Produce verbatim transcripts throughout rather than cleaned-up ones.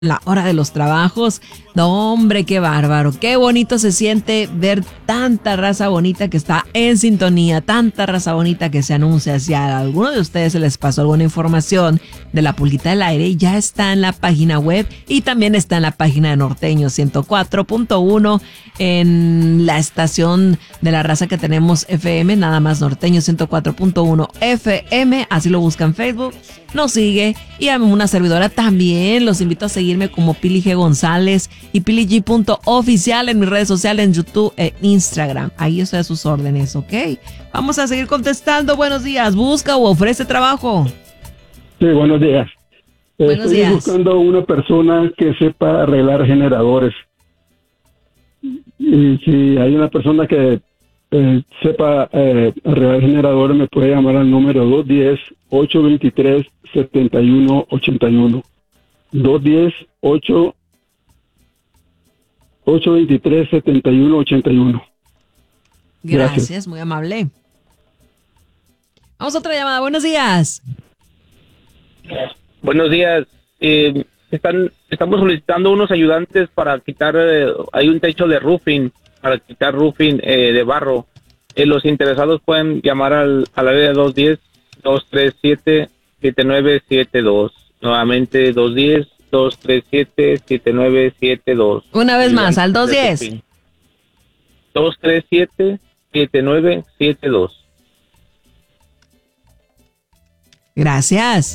la hora de los trabajos. No, hombre, qué bárbaro, qué bonito se siente ver tanta raza bonita que está en sintonía, tanta raza bonita que se anuncia. Si a alguno de ustedes se les pasó alguna información de la Pulguita del Aire, ya está en la página web y también está en la página de Norteño ciento cuatro punto uno, en la estación de la raza que tenemos F M, nada más Norteño ciento cuatro punto uno F M, así lo buscan en Facebook, nos sigue, y a una servidora también, los invito a seguirme como Pili G González y Pili G punto oficial en mis redes sociales, en YouTube e Instagram. Ahí estoy a sus órdenes, ¿ok? Vamos a seguir contestando. Buenos días. ¿Busca o ofrece trabajo? Sí, buenos días. Buenos Estoy días. buscando una persona que sepa arreglar generadores. Y si hay una persona que eh, sepa eh, arreglar generadores, me puede llamar al número dos uno cero, ocho dos tres, siete uno ocho uno. dos uno cero, ocho dos tres, siete uno ocho uno. Gracias, Gracias. muy amable. Vamos a otra llamada. Buenos días. Buenos días. Eh, están, estamos solicitando unos ayudantes para quitar, eh, hay un techo de roofing, para quitar roofing eh, de barro. Eh, los interesados pueden llamar al, al área dos uno cero, dos tres siete, siete nueve siete dos. Nuevamente dos uno cero, dos tres siete, siete nueve siete dos. Una vez más, al dos uno cero. dos tres siete, siete nueve siete dos. Gracias.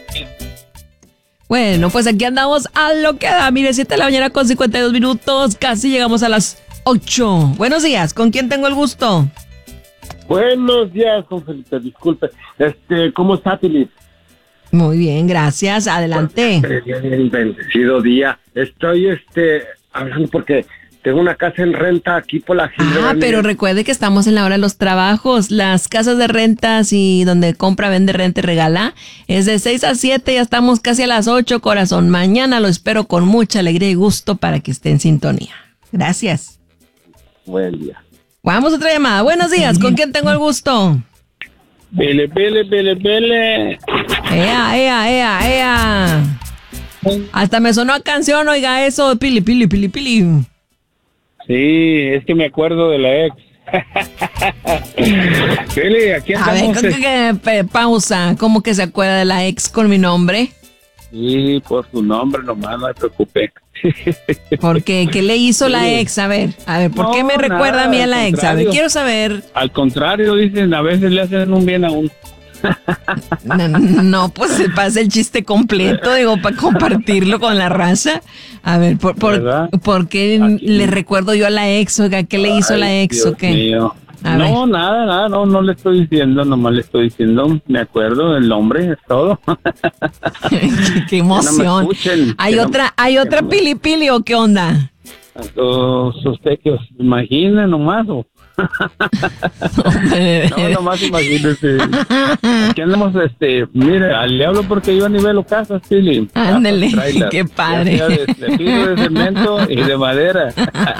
Bueno, pues aquí andamos a lo que da. Mire, siete de la mañana con cincuenta y dos minutos. Casi llegamos a las ocho. Buenos días. ¿Con quién tengo el gusto? Buenos días, don Felipe, disculpe. Este, ¿cómo está, Felipe? Muy bien, gracias. Adelante. Bien, bendecido día. Estoy, este, hablando porque tengo una casa en renta aquí por la Gil de Ah, Daniel. pero recuerde que estamos en la hora de los trabajos. Las casas de rentas y donde compra, vende, renta y regala es de seis a siete. Ya estamos casi a las ocho, corazón. Mañana lo espero con mucha alegría y gusto para que esté en sintonía. Gracias. Buen día. Vamos a otra llamada. Buenos días. ¿Con quién tengo el gusto? Pele, pele, pele, pele. Ea, ea, ea, ea. Hasta me sonó a canción, oiga eso. Pili, pili, pili, pili. Sí, es que me acuerdo de la ex. Pele, aquí A ver, andamos. ¿qué- qué- qué- pausa. ¿Cómo que se acuerda de la ex con mi nombre? Sí, por su nombre nomás, no me preocupe. ¿Por qué? ¿Qué le hizo la Sí. ex? A ver, a ver, ¿por No, qué me recuerda nada, a mí a la al ex? A ver, contrario. quiero saber. Al contrario, dicen, a veces le hacen un bien a uno. No, no, pues se pasa el chiste completo, digo, para compartirlo con la raza. A ver, ¿por, por, ¿Verdad? ¿por qué Aquí. le recuerdo yo a la ex? Oiga, ¿qué le hizo Ay, la ex Dios o qué? mío. A No, nada, nada, no, no le estoy diciendo, nomás le estoy diciendo, me acuerdo del nombre, es todo. qué, qué emoción. escuchen, ¿Hay que no- otra, hay que otra no me- pili pili o qué onda? Los obsequios, imaginen nomás. o- No, nomás imagínense. Aquí andamos, este, mire, le hablo porque yo nivelo casas, Pili. Ándele, Casas, trailers, qué padre. ya sea De, de piso, de cemento y de madera.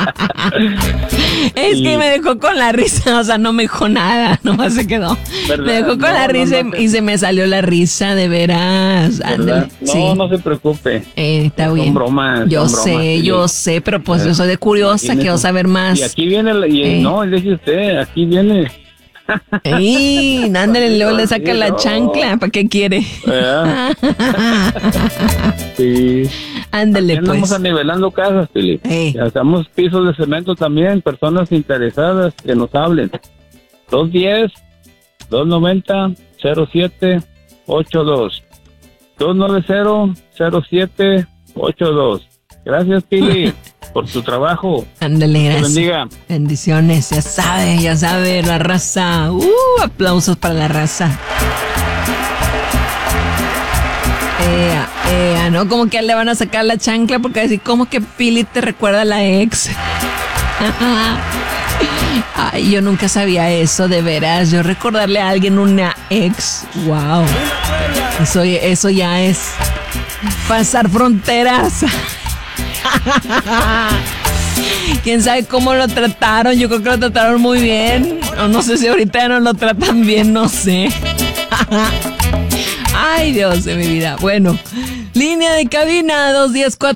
Es que Y- me dejó con la risa, o sea, no me dijo nada, nomás se quedó. ¿Verdad? Me dejó con No, la no, risa no y- te- y se me salió la risa, de veras. ¿Verdad? Ándele. No, Sí. no se preocupe. Eh, está Son bien. bromas, Yo son sé, bromas, sí. yo sé, pero pues yo soy de curiosa, Imagínese. quiero saber más. Y aquí viene, la- y Eh. no, deje usted, aquí viene. Y ándale, luego le saca la No. chancla, ¿para qué quiere? ¿Verdad? Sí. Ándale, Aquí andamos pues. anivelando casas, Fili. Eh. Ya hacemos pisos de cemento también, personas interesadas que nos hablen. dos uno cero, dos nueve cero, cero siete ocho dos. dos nueve cero, cero siete ocho dos. Gracias, Pili, por tu trabajo. Ándale, Dios gracias. bendiga. Bendiciones, ya sabe, ya sabe, la raza. Uh, aplausos para la raza. Ea, ea, ¿no? Como que le van a sacar la chancla porque decir, ¿cómo que Pili te recuerda a la ex? Ay, yo nunca sabía eso, de veras. Yo recordarle a alguien una ex. Wow. Eso, eso ya es pasar fronteras. Quién sabe cómo lo trataron. Yo creo que lo trataron muy bien. O no sé si ahorita ya no lo tratan bien, no sé. Ay, Dios de mi vida. Bueno, Línea de cabina dos uno cero,